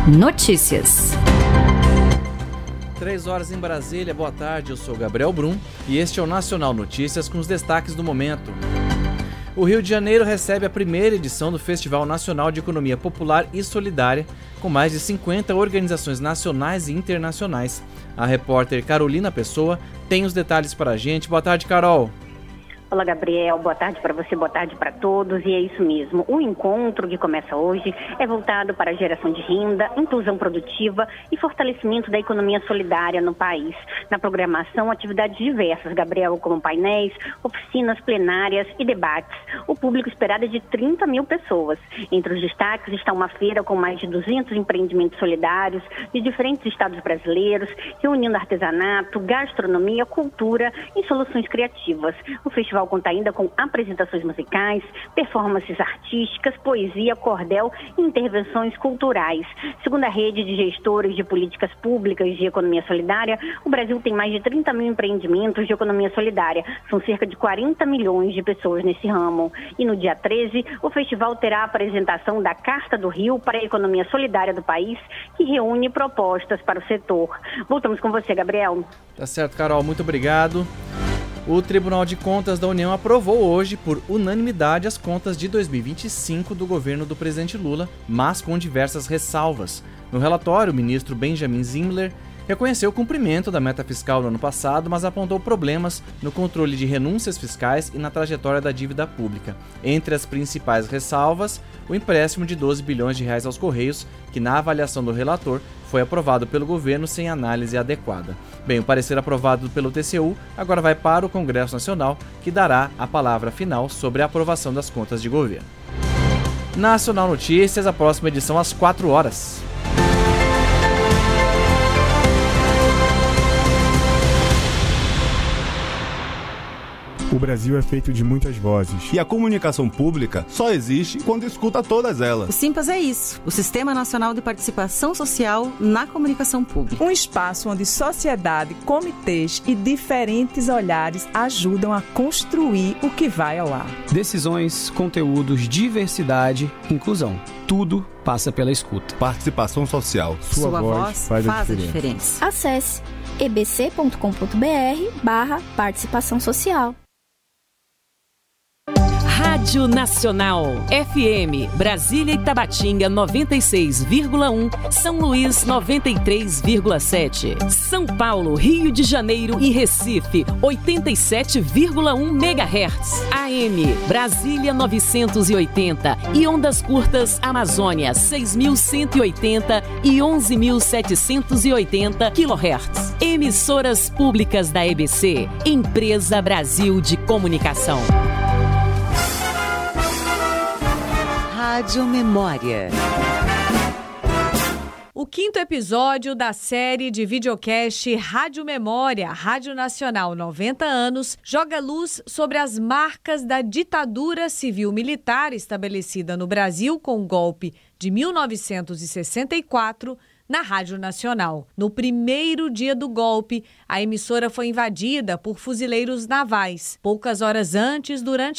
Notícias. 3 horas em Brasília, boa tarde, eu sou Gabriel Brum e este é o Nacional Notícias com os destaques do momento. O Rio de Janeiro recebe a primeira edição do Festival Nacional de Economia Popular e Solidária, com mais de 50 organizações nacionais e internacionais. A repórter Carolina Pessoa tem os detalhes para a gente. Boa tarde, Carol. Olá, Gabriel. Boa tarde para você, boa tarde para todos. E é isso mesmo. O encontro que começa hoje é voltado para a geração de renda, inclusão produtiva e fortalecimento da economia solidária no país. Na programação, atividades diversas, Gabriel, como painéis, oficinas plenárias e debates. O público esperado é de 30 mil pessoas. Entre os destaques está uma feira com mais de 200 empreendimentos solidários de diferentes estados brasileiros, reunindo artesanato, gastronomia, cultura e soluções criativas. O festival conta ainda com apresentações musicais, performances artísticas, poesia, cordel e intervenções culturais. Segundo a rede de gestores de políticas públicas de economia solidária, o Brasil tem mais de 30 mil empreendimentos de economia solidária. São cerca de 40 milhões de pessoas nesse ramo. E no dia 13, o festival terá a apresentação da Carta do Rio para a Economia Solidária do país, que reúne propostas para o setor. Voltamos com você, Gabriel. Tá certo, Carol, muito obrigado. O Tribunal de Contas da União aprovou hoje, por unanimidade, as contas de 2025 do governo do presidente Lula, mas com diversas ressalvas. No relatório, o ministro Benjamin Zimler reconheceu o cumprimento da meta fiscal no ano passado, mas apontou problemas no controle de renúncias fiscais e na trajetória da dívida pública. Entre as principais ressalvas, o empréstimo de 12 bilhões de reais aos Correios, que na avaliação do relator foi aprovado pelo governo sem análise adequada. Bem, o parecer aprovado pelo TCU agora vai para o Congresso Nacional, que dará a palavra final sobre a aprovação das contas de governo. Nacional Notícias, a próxima edição às 4 horas. O Brasil é feito de muitas vozes. E a comunicação pública só existe quando escuta todas elas. O Simpas é isso, o Sistema Nacional de Participação Social na Comunicação Pública. Um espaço onde sociedade, comitês e diferentes olhares ajudam a construir o que vai ao ar. Decisões, conteúdos, diversidade, inclusão. Tudo passa pela escuta. Participação social. Sua voz faz a diferença. Acesse ebc.com.br/participação social. Rádio Nacional, FM, Brasília e Tabatinga 96,1, São Luís 93,7, São Paulo, Rio de Janeiro e Recife 87,1 MHz, AM, Brasília 980 e ondas curtas Amazônia 6.180 e 11.780 kHz. Emissoras públicas da EBC, Empresa Brasil de Comunicação. Rádio Memória. O 5º episódio da série de videocast Rádio Memória, Rádio Nacional 90 anos, joga luz sobre as marcas da ditadura civil-militar estabelecida no Brasil com o golpe de 1964 na Rádio Nacional. No primeiro dia do golpe, a emissora foi invadida por fuzileiros navais. Poucas horas antes, durante